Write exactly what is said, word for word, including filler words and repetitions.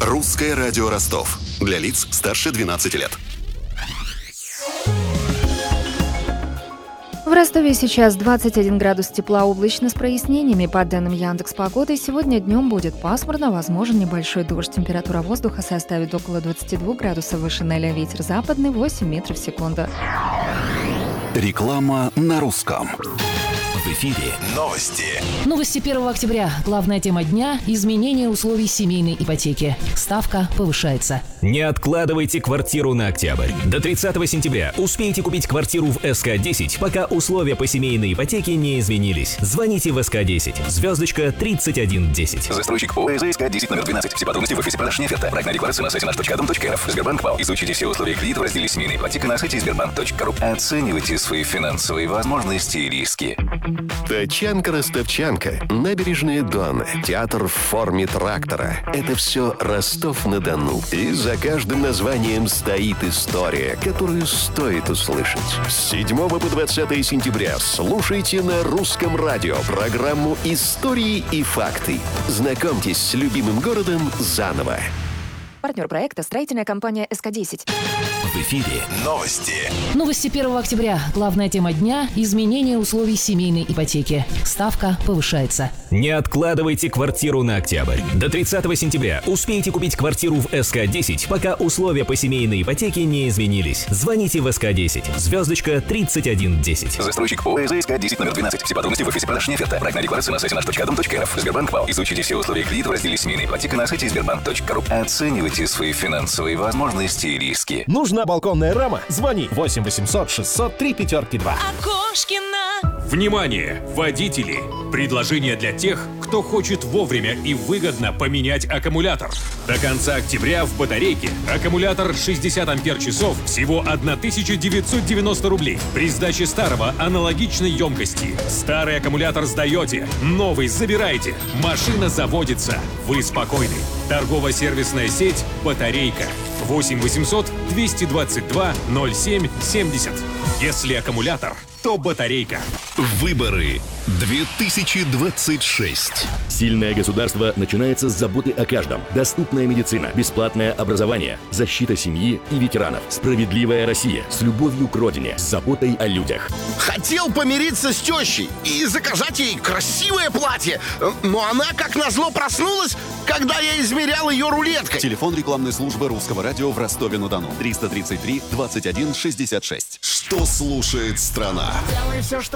Русское радио Ростов. Для лиц старше двенадцати лет. В Ростове сейчас двадцать один градус тепла, облачно с прояснениями. По данным Яндекс.Погоды, сегодня днем будет пасмурно, возможен небольшой дождь. Температура воздуха составит около двадцати двух градусов выше ноля. Ветер западный восемь метров в секунду. Реклама на русском. В эфире новости. Новости первого октября. Главная тема дня – изменение условий семейной ипотеки. Ставка повышается. Не откладывайте квартиру на октябрь. До тридцатого сентября успейте купить квартиру в эс ка десять, пока условия по семейной ипотеке не изменились. Звоните в эс ка десять. Звездочка тридцать один десять. Застройщик ПО эс ка десять номер двенадцать. Все подробности в офисе продаж «Неоферта». Проектная декларация на сайте наш точка дом точка рф. Сбербанк ПАО. Изучите все условия кредита в разделе «Семейная ипотека» на сайте сбербанк точка ру. Оценивайте свои финансовые возможности и риски. Тачанка-ростовчанка, набережная Дона, театр в форме трактора. Это все Ростов-на-Дону. И за каждым названием стоит история, которую стоит услышать. С седьмого по двадцатое сентября слушайте на Русском радио программу «Истории и факты». Знакомьтесь с любимым городом заново. Партнер проекта – строительная компания эс ка десять. В эфире новости. Новости первого октября. Главная тема дня – изменение условий семейной ипотеки. Ставка повышается. Не откладывайте квартиру на октябрь. До тридцатого сентября успейте купить квартиру в эс ка десять, пока условия по семейной ипотеке не изменились. Звоните в эс ка десять. Звездочка тридцать один десять. Застройщик ПО эс ка десять номер двенадцать. Все подробности в офисе продаж «Неоферта». Проектная декларация на сайте наш точка дом точка рф. Сбербанк ПАО. Изучите все условия кредита в разделе «Семейная ипотека» на сайте сбербанк точка ру. Оценивайте свои финансовые возможности и риски. Нужна балконная рама? Звони восемь восемьсот шестьсот три пятерки два. Окошкина. Внимание, водители! Предложение для тех, кто хочет вовремя и выгодно поменять аккумулятор. До конца октября в батарейке аккумулятор шестьдесят ампер-часов всего тысяча девятьсот девяносто рублей. При сдаче старого аналогичной емкости. Старый аккумулятор сдаете, новый забираете. Машина заводится. Вы спокойны. Торгово-сервисная сеть «Батарейка». восемь восемьсот двести двадцать два ноль семь семьдесят. Если аккумулятор, то батарейка. Выборы две тысячи двадцать шесть. Сильное государство начинается с заботы о каждом. Доступная медицина, бесплатное образование, защита семьи и ветеранов. Справедливая Россия с любовью к родине, с заботой о людях. Хотел помириться с тещей и заказать ей красивое платье, но она, как назло, проснулась, когда я измерял ее рулеткой. Телефон рекламной службы Русского радио в Ростове-на-Дону. триста тридцать три двадцать один шестьдесят шесть. Что слушает страна? Делай все, что